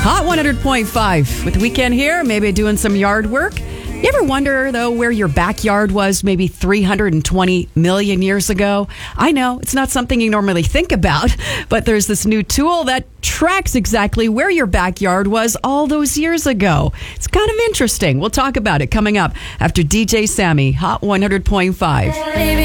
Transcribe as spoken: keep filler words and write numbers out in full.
Hot one hundred point five with the weekend here, maybe doing some yard work. You ever wonder, though, where your backyard was maybe three hundred twenty million years ago? I know it's not something you normally think about, but there's this new tool that tracks exactly where your backyard was all those years ago. It's kind of interesting. We'll talk about it coming up after D J Sammy, Hot one hundred point five.